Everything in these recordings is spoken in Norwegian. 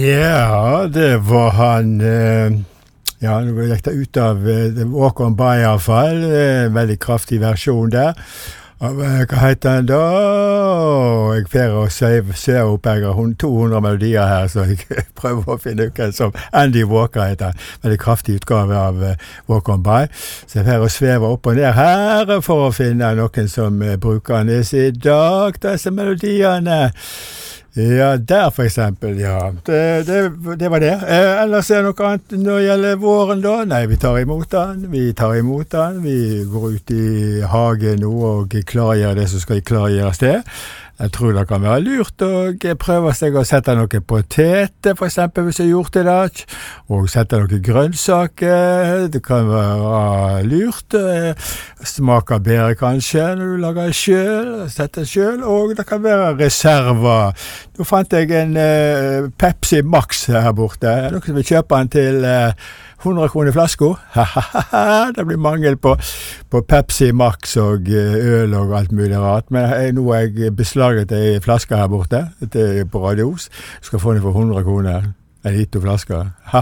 Ja, det var han ja, nå gikk det ut av Walk on By i hvert fall, veldig kraftig versjon der. Hva heter han da? Jeg fer og ser opp, jeg har 200 melodier her, så jeg prøver å finne ut hva som Andy Walker heter han. Veldig kraftig utgave av Walk on By. Så jeg fer og svever opp og ned her for å finne noen som bruker han i dag, disse melodiene. Ja, der for eksempel, ja. Det var det. Ellers det noe annet når det gjelder våren da? Nei, vi tar imot den. Vi går ut i hagen nå og klargjør det som skal klargjøres det. Jeg tror det kan være lurt å prøve seg å sette noen poteter, for eksempel, hvis jeg har gjort det der, og sette noen grønnsaker. Det kan være lurt. Smaker bedre kanskje når du lager det selv, setter det selv, og det kan være reserver. Nå fant jeg en Pepsi Max her borte. Noen som vil kjøpe den til 100 kroner flasko. Det blir mangel på Pepsi Max og øl og alt mulig rart. Men nå har jeg beslaget en flaske her borte. Dette er på Radios. Jeg skal få den for 100 kroner. En liten flaske.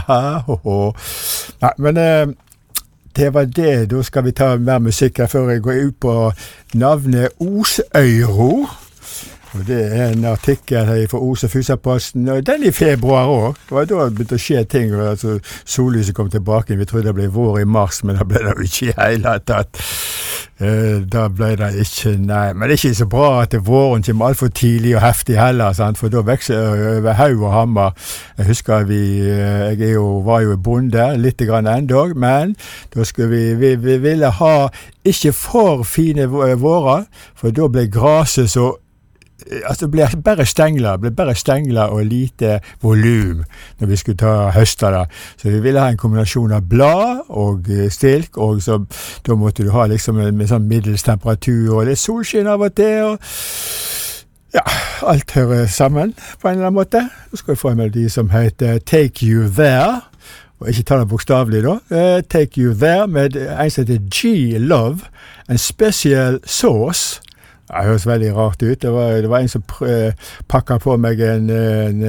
Nei, men det var det. Da skal vi ta mer musikk her før jeg går ut på navnet Osøyro. Og det er en artikkel her fra Os og Fusaposten, og den i februar også. Det var da det begynte å skje ting, og altså sollyset kom tilbake. Vi trodde det ble vår i mars, men det ble det jo ikke i hele tatt. Da ble det ikke, nei. Men det er ikke så bra at våren kommer alt for tidlig og heftig heller, sant? For da vekser over haug og hammer. Jeg husker jeg var jo bonde, litt grann endog, men da skulle vi ville ha ikke for fine vårer, for da ble graset så altså det ble bare stengler og lite volum når vi skulle ta høster da. Så vi ville ha en kombinasjon av blad og stilk, og så da måtte du ha liksom med sånn middels temperatur og litt solskinn av og til, og ja, alt hører sammen på en eller annen måte. Nå skal vi få en melodi som heter Take You There, og ikke ta det bokstavlig da. Take You There med en som heter G-Love, en special sauce. Det høres veldig rart ut. Det var en som pakket på meg en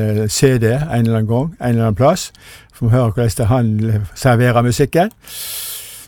CD en eller annen gang, en eller annen plass, for å høre hvordan han serverer musikken.